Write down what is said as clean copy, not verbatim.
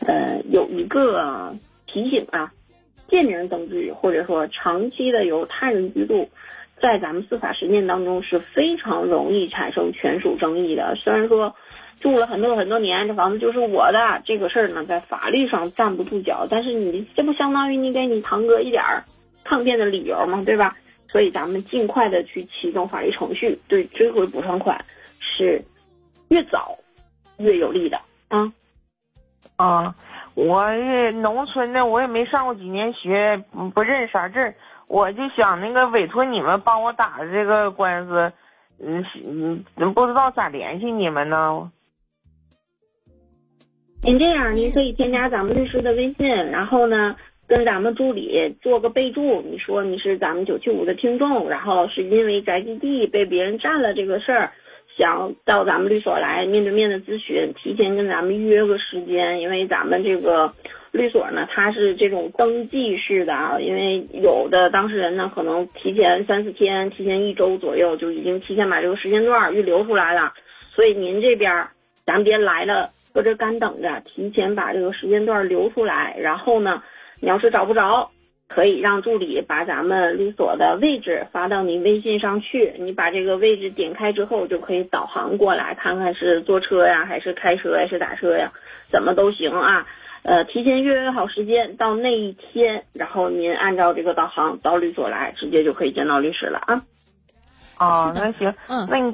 有一个提醒啊，建名登记或者说长期的由他人居住，在咱们司法实践当中是非常容易产生权属争议的。虽然说住了很多年，这房子就是我的，这个事儿呢在法律上站不住脚，但是你这不相当于你给你堂哥一点抗辩的理由吗？对吧？所以咱们尽快的去启动法律程序，对追回补偿款是越早越有利的啊。 我是农村的，我也没上过几年学，不认啥字，我就想那个委托你们帮我打这个官司，不知道咋联系你们呢？ 您这样，您可以添加咱们律师的微信，然后呢跟咱们助理做个备注，你说你是咱们975的听众，然后是因为宅基地被别人占了这个事儿，想到咱们律所来面对面的咨询，提前跟咱们预约个时间。因为咱们这个律所呢，它是这种登记式的啊，因为有的当事人呢可能提前3、4天，提前1周左右就已经提前把这个时间段预留出来了，所以您这边咱别来了搁这干等着，提前把这个时间段留出来。然后呢，你要是找不着，可以让助理把咱们律所的位置发到你微信上去，你把这个位置点开之后，就可以导航过来，看看是坐车呀，还是开车呀，是打车呀，怎么都行啊。提前预约好时间，到那一天，然后您按照这个导航到律所来，直接就可以见到律师了啊。 那行，那你